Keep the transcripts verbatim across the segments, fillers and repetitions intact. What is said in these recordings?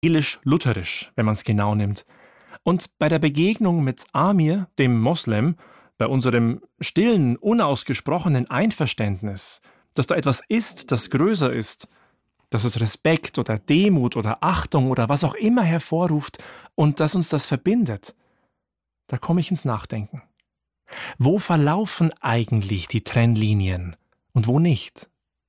evangelisch-lutherisch, wenn man es genau nimmt. Und bei der Begegnung mit Amir, dem Moslem, bei unserem stillen, unausgesprochenen Einverständnis, dass da etwas ist, das größer ist, dass es Respekt oder Demut oder Achtung oder was auch immer hervorruft und dass uns das verbindet, da komme ich ins Nachdenken. Wo verlaufen eigentlich die Trennlinien und wo nicht?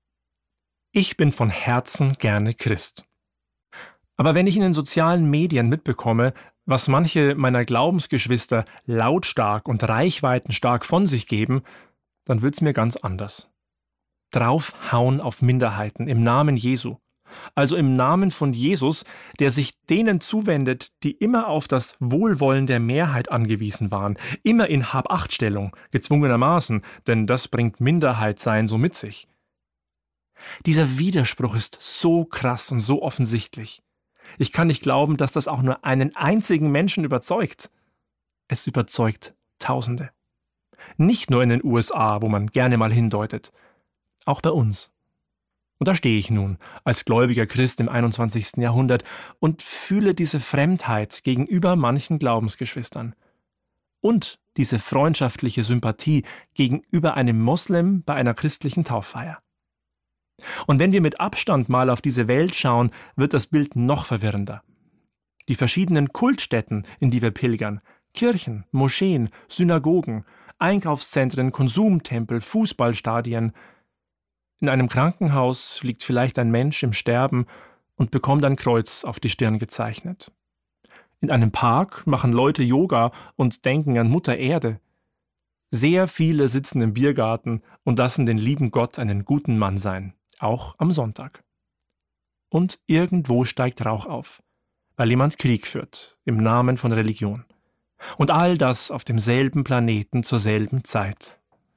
Ich bin von Herzen gerne Christ. Aber wenn ich in den sozialen Medien mitbekomme, was manche meiner Glaubensgeschwister lautstark und reichweitenstark von sich geben, dann wird's mir ganz anders. Draufhauen auf Minderheiten im Namen Jesu. Also im Namen von Jesus, der sich denen zuwendet, die immer auf das Wohlwollen der Mehrheit angewiesen waren, immer in Hab-Acht-Stellung, gezwungenermaßen, denn das bringt Minderheitsein so mit sich. Dieser Widerspruch ist so krass und so offensichtlich. Ich kann nicht glauben, dass das auch nur einen einzigen Menschen überzeugt. Es überzeugt Tausende. Nicht nur in den U S A, wo man gerne mal hindeutet, auch bei uns. Und da stehe ich nun, als gläubiger Christ im einundzwanzigsten Jahrhundert und fühle diese Fremdheit gegenüber manchen Glaubensgeschwistern. Und diese freundschaftliche Sympathie gegenüber einem Moslem bei einer christlichen Tauffeier. Und wenn wir mit Abstand mal auf diese Welt schauen, wird das Bild noch verwirrender. Die verschiedenen Kultstätten, in die wir pilgern, Kirchen, Moscheen, Synagogen, Einkaufszentren, Konsumtempel, Fußballstadien. In einem Krankenhaus liegt vielleicht ein Mensch im Sterben und bekommt ein Kreuz auf die Stirn gezeichnet. In einem Park machen Leute Yoga und denken an Mutter Erde. Sehr viele sitzen im Biergarten und lassen den lieben Gott einen guten Mann sein, auch am Sonntag. Und irgendwo steigt Rauch auf, weil jemand Krieg führt, im Namen von Religion. Und all das auf demselben Planeten zur selben Zeit.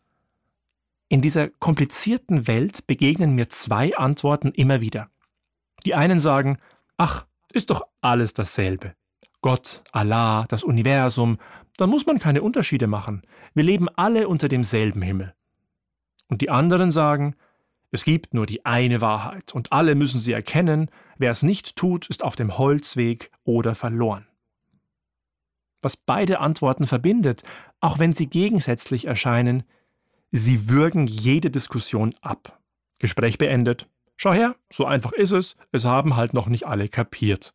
In dieser komplizierten Welt begegnen mir zwei Antworten immer wieder. Die einen sagen, ach, ist doch alles dasselbe. Gott, Allah, das Universum, dann muss man keine Unterschiede machen. Wir leben alle unter demselben Himmel. Und die anderen sagen, es gibt nur die eine Wahrheit und alle müssen sie erkennen, wer es nicht tut, ist auf dem Holzweg oder verloren. Was beide Antworten verbindet, auch wenn sie gegensätzlich erscheinen, sie würgen jede Diskussion ab. Gespräch beendet. Schau her, so einfach ist es, es haben halt noch nicht alle kapiert.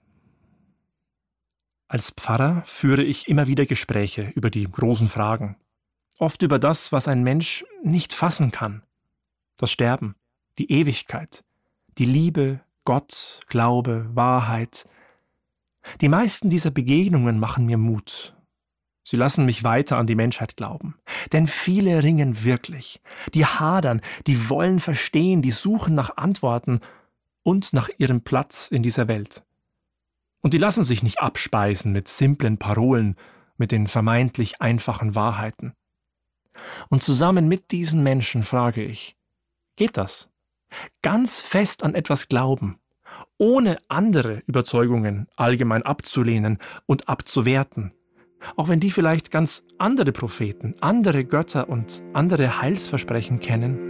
Als Pfarrer führe ich immer wieder Gespräche über die großen Fragen. Oft über das, was ein Mensch nicht fassen kann. Das Sterben, die Ewigkeit, die Liebe, Gott, Glaube, Wahrheit. Die meisten dieser Begegnungen machen mir Mut. Sie lassen mich weiter an die Menschheit glauben. Denn viele ringen wirklich. Die hadern, die wollen verstehen, die suchen nach Antworten und nach ihrem Platz in dieser Welt. Und die lassen sich nicht abspeisen mit simplen Parolen, mit den vermeintlich einfachen Wahrheiten. Und zusammen mit diesen Menschen frage ich, geht das? Ganz fest an etwas glauben, ohne andere Überzeugungen allgemein abzulehnen und abzuwerten, auch wenn die vielleicht ganz andere Propheten, andere Götter und andere Heilsversprechen kennen?